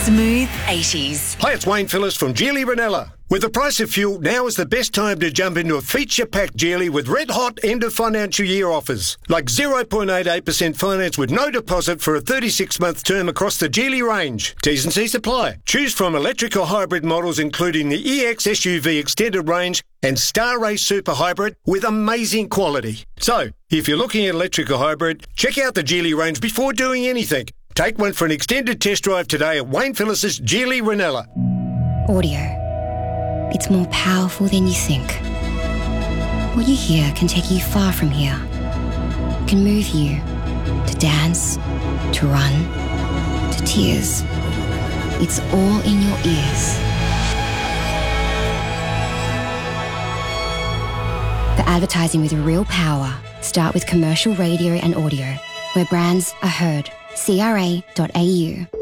Smooth 80s. Hi, it's Wayne Phillips from Geely Ranella. With the price of fuel, now is the best time to jump into a feature-packed Geely with red-hot end-of-financial-year offers. Like 0.88% finance with no deposit for a 36-month term across the Geely range. T's and C's apply. Choose from electric or hybrid models including the EX SUV Extended Range and Star Race Super Hybrid with amazing quality. So, if you're looking at electric or hybrid, check out the Geely range before doing anything. Take one for an extended test drive today at Wayne Phillips' Geely Ranella. Audio. It's more powerful than you think. What you hear can take you far from here. It can move you to dance, to run, to tears. It's all in your ears. For advertising with real power, start with commercial radio and audio, where brands are heard. CRA.au